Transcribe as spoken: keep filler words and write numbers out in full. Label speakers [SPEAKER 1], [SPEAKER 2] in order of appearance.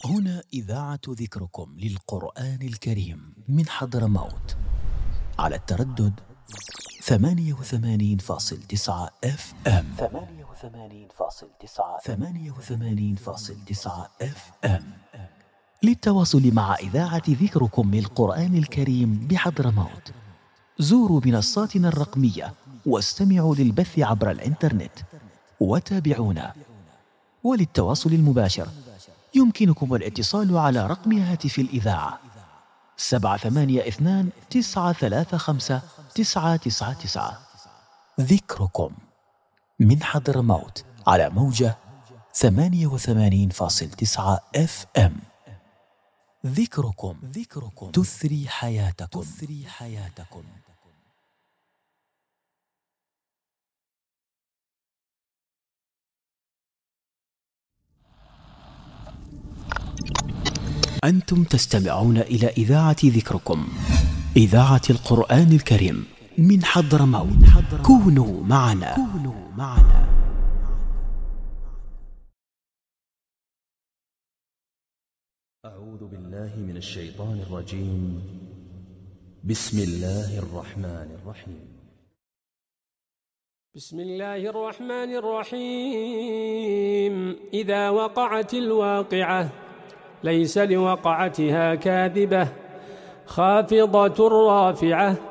[SPEAKER 1] هنا إذاعة ذكركم للقرآن الكريم من حضرموت على التردد ثمانية وثمانين فاصل تسعة اف ام ثمانية وثمانين فاصل تسعة ثمانية وثمانين فاصل تسعة اف ام. للتواصل مع إذاعة ذكركم للقرآن الكريم بحضرموت زوروا منصاتنا الرقمية واستمعوا للبث عبر الإنترنت وتابعونا. وللتواصل المباشر يمكنكم الاتصال على رقم هاتف الإذاعة سبعة ثمانية اثنان تسعة ثلاثة خمسة تسعة تسعة تسعة. ذكركم من حضرموت على موجة ثمانية وثمانين فاصل تسعة اف ام. ذكركم ذكركم تثري حياتكم تثري حياتكم. أنتم تستمعون إلى إذاعة ذكركم، إذاعة القرآن الكريم من حضرموت. كونوا معنا كونوا معنا.
[SPEAKER 2] أعوذ بالله من الشيطان الرجيم. بسم الله الرحمن الرحيم.
[SPEAKER 3] بسم الله الرحمن الرحيم. إذا وقعت الواقعة ليس لوقعتها كاذبة خافضة رافعة